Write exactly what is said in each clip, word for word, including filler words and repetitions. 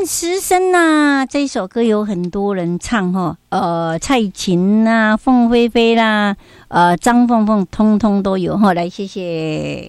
失声呐、啊，这一首歌有很多人唱哈，呃，蔡琴呐、凤飞飞啦，呃，张凤凤，通通都有哈。来，谢谢。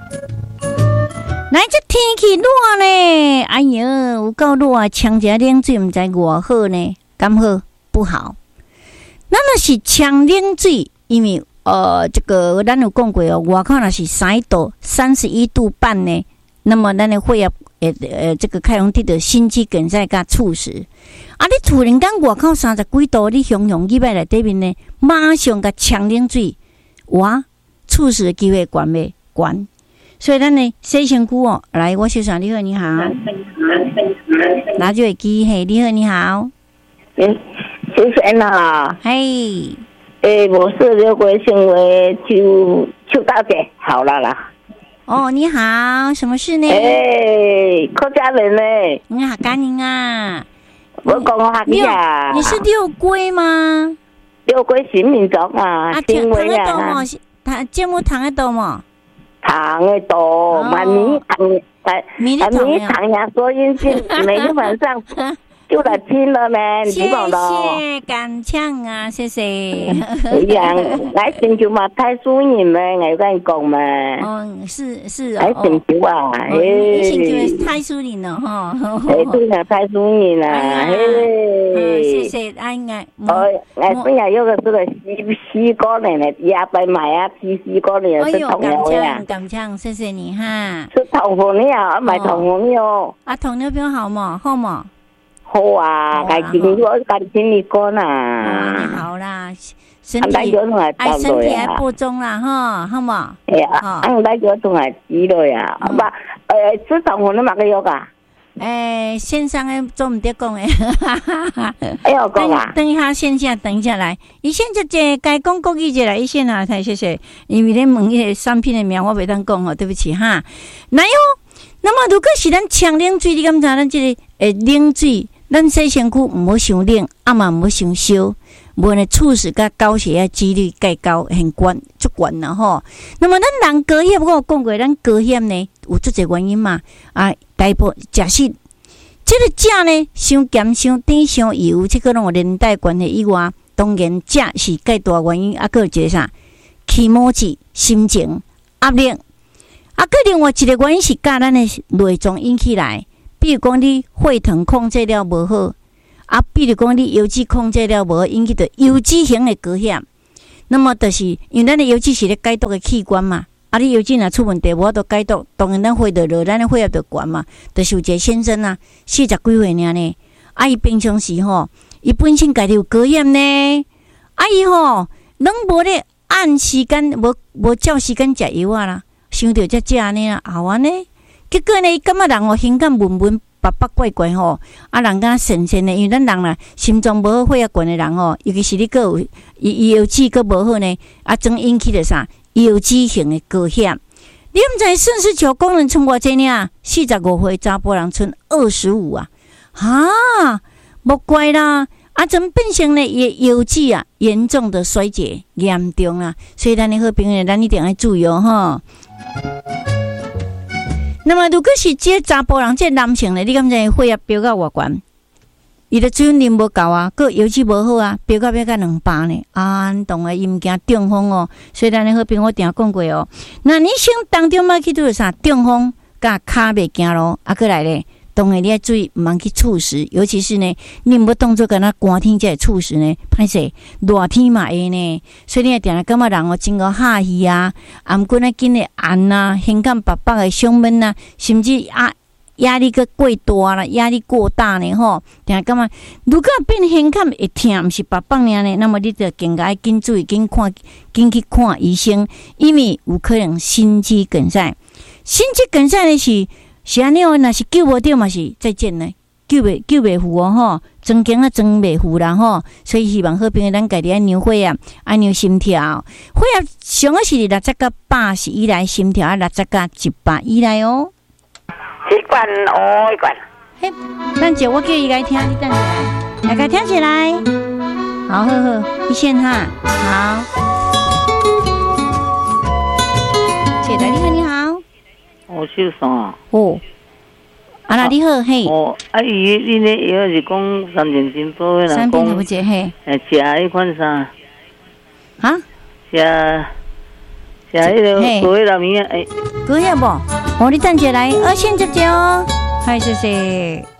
来，这天气热呢，哎呀，有够热啊！呛一下冷水，唔知偌好呢，敢好不好？咱若是呛冷水，因为呃，这个咱有讲过哦，外口若是三度、三十一度半呢，那么咱的血压。呃呃，这个较容易得心肌梗塞甲猝死。啊，你突然间外口三十几度，你雄雄入来内底面呢，马上甲呛冷水，哇，猝死的机会悬未悬？所以咱呢洗身躯哦，来，我小爽，你好，你好，拿就会机嘿，你好，你好， 嗯，先生啊， 嘿， 诶，我是刘国兴，为邱邱大姐，好了啦。 哦，你好，什么事呢？ 哎，客家人呢？ 你好，干宁啊！ 我讲下你啊， 你是六龟吗？ 六龟新民族啊， 啊， 新糖围啊， 糖节目糖得多吗？ 糖的多，满米糖，满米糖压缩阴性，每天晚上就来听了呢， 谢谢谢，感呛啊，谢谢。 一样，来成就嘛，太输人嘛，我跟你讲嘛。 哦，是是来成就啊， 哎，成就太输人了哈。 哎，对啦，太输人啦， 嘿。谢谢，哎哎。 哦，哎，本来有个这个西西瓜呢，也ไป买啊，吃西瓜呢， 哎呦，感呛感呛，谢谢你哈。 吃糖红了，买糖红哟。 啊，糖尿病好嘛，好嘛。 好啊，该经历我该经历过啦。 哦，你好啦，身体哎，身体还播种啦哈，好嘛？ 哎呀，俺来就仲系知道呀，不，诶，吃糖红你买个药噶？ 诶，线上诶做唔得讲诶， 哎呦，讲啊！ 等一下线下，等一下来，伊现在这该讲国语节来，伊先啊，太谢谢，因为恁问迄个产品的名我袂当讲哦，对不起哈。来哟，那么如果是咱呛冷水，你敢知咱这个诶冷水？咱洗身躯唔好伤冷，啊嘛唔好伤烧，无呢猝死甲高血压几率介高，很高，足悬啦吼。那么咱人高血，我有讲过，咱高血呢有足侪原因嘛。啊，大部假设这个食呢伤咸、伤甜、伤油，这个拢有连带关系以外，当然食是介大原因，啊，还有一个啥？起毛质、心情、压力，啊，个另外一个原因是甲咱的内脏引起来。比如讲，你血糖控制了无好，啊，比如讲你油脂控制了无好，引起的油脂型的高血压。那么就是因为咱的油脂是咧解毒的器官嘛，啊，你油脂若出问题，无法度解毒，当然咱血就落，咱的血压就悬嘛。就是有一个先生啊，四十几岁尔呢，啊，伊平常时吼，伊本身家己有高血压呢，啊，伊吼，拢无咧按时间，无无照时间食药啊啦，想着才食呢啦，后安呢？结果呢，感觉人哦，心感闷闷、白白怪怪吼，啊，人敢神神的，因为咱人啦，心脏无好、血压悬的人吼，尤其是你个有伊油脂个无好呢，啊，总引起了啥油脂型的高血压。你毋知肾丝球功能剩偌济呢？四十五岁查甫人剩二十五啊，哈，莫怪啦，啊，怎么变成呢？也油脂啊，严重的衰竭，严重啦，所以咱的好朋友，咱一定要注意哦，哈。那么，如果是这查甫人、这男性呢，你敢知血压飙到偌悬？伊的水分啉无够啊，个油脂无好啊，飙到要到两百呢。啊，当然伊毋惊中风哦。所以咱的好朋友我定讲过哦。那你生当中要去做啥？中风甲骹袂行咯，啊，过来咧。当然你要注意，唔通去猝死，尤其是呢，你唔要当作敢若寒天才会猝死呢，歹势热天嘛会呢，所以你定定感觉人哦真个哈气啊，啊毋过呢紧的按啊，胸感白白的胸闷啊，甚至啊压力个过大啦，压力过大呢吼，定感觉如果变胸感会痛，毋是白白尔呢，那么你就更加紧注意，紧看，紧去看医生，因为有可能心肌梗塞，心肌梗塞呢是。是安尼哦，若是救无着嘛是再见呢，救袂救袂赴哦吼，装经啊装袂赴啦吼，所以希望好朋友咱家己爱量血啊，爱量心跳，血压上个是六十到八十以内，心跳啊六十到一百以内哦。 习惯哦，习惯。 嘿，咱姐我叫伊来听，你等下来，来甲听起来，好好好，一线哈，好，姐来你好，你好。 我是啥？ 哦， 啊啦，你好，嘿。 哦，啊，伊恁咧药是讲三件真宝诶， 三片都不接嘿。 诶，食迄款啥？ 哈？ 食食迄个高血压物啊？诶， 高血压无？哦，你等下来，二线姐姐哦，嗨，谢谢。